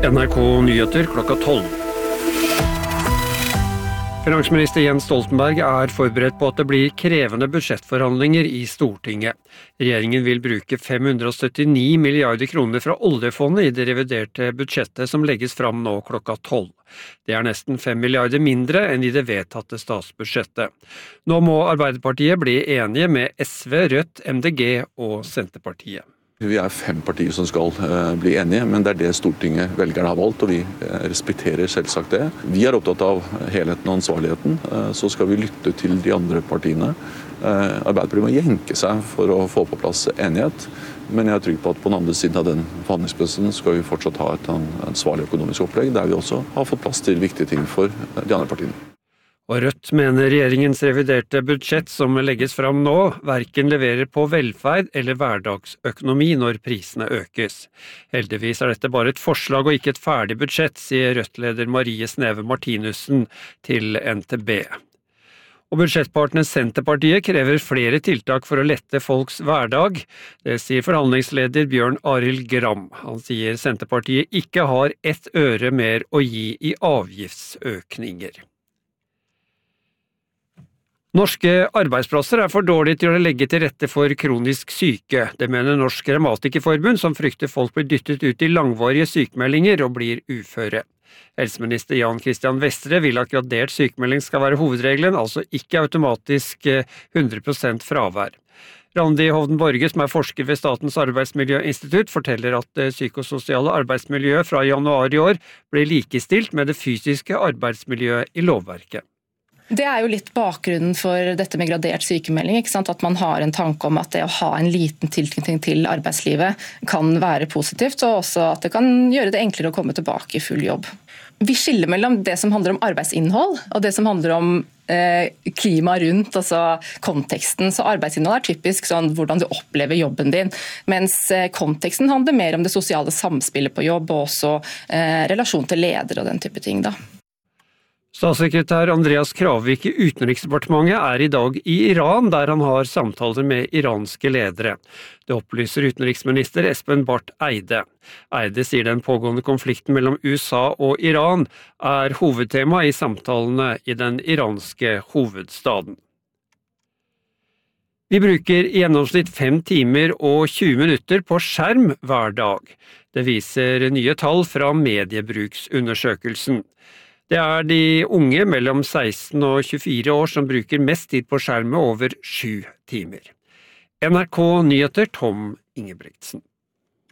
NRK Nyheter klokka 12. Finansminister Jens Stoltenberg er forberedt på at det blir krevende budsjettforhandlinger i Stortinget. Regjeringen vil bruke 579 milliarder kroner fra oljefondet i det reviderte budsjettet som legges fram nå klokka 12. Det er nesten 5 milliarder mindre enn i det vedtatte statsbudsjettet. Nå må Arbeiderpartiet bli enige med SV, Rødt, MDG og Senterpartiet. Vi er 5 partier som skal bli enige, men det er det Stortinget velgerne har valgt, og vi respekterer selvsagt det. Vi er opptatt av helheten og ansvarligheten, så skal vi lytte til de andre partiene. Arbeiderpartiet må jenke seg for å få på plass enighet, men jeg er trygg på at på den andre siden av den forhandlingsprosessen skal vi fortsatt ha et ansvarlig økonomisk opplegg, der vi også har fått plass til viktige ting for de andre partiene. Og Rødt mener regjeringens reviderte budsjett som legges fram nå, verken leverer på velferd eller hverdagsøkonomi når prisene økes. Heldigvis er dette bare et forslag og ikke et ferdig budsjett, sier Rødt-leder Marie Sneve Martinussen til NTB. Og budsjettpartner Senterpartiet krever flere tiltak for å lette folks hverdag. Det sier forhandlingsleder Bjørn Arild Gram. Han sier Senterpartiet ikke har ett øre mer å gi i avgiftsøkninger. Norske arbeidsplasser er for dårlige til å legge til rette for kronisk syke. Det mener Norsk Revmatikerforbund, som frykter folk blir dyttet ut i langvarige sykemeldinger og blir uføre. Helseminister Jan Christian Vestre vil at gradert sykemelding skal være hovedregelen, altså ikke automatisk 100% fravær. Randi Hovden Borge, som er forsker ved Statens arbeidsmiljøinstitutt, forteller at det psykososiale arbeidsmiljøet fra januar i år ble likestilt med det fysiske arbeidsmiljøet i lovverket. Det er jo litt bakgrunnen for dette med gradert sykemelding, ikke sant? At man har en tanke om at det å ha en liten tilknytning til arbeidslivet kan være positivt, og også at det kan gjøre det enklere å komme tilbake i full jobb. Vi skiller mellom det som handler om arbeidsinnhold og det som handler om klima rundt, altså konteksten. Så arbeidsinnhold er typisk sånn hvordan du opplever jobben din, mens konteksten handler mer om det sosiale samspillet på jobb og også relasjon til leder og den type ting da. Statssekretær Andreas Kravik i Utenriksdepartementet er i dag i Iran, der han har samtaler med iranske ledere. Det opplyser utenriksminister Espen Barth Eide. Eide sier den pågående konflikten mellom USA og Iran er hovedtema i samtalene i den iranske hovedstaden. Vi bruker i gjennomsnitt 5 timer og 20 minutter på skjerm hver dag. Det viser nye tall fra mediebruksundersøkelsen. Det er de unge mellom 16 og 24 år som bruker mest tid på skjerm med over 7 timer. NRK Nyheter, Tom Ingebrigtsen.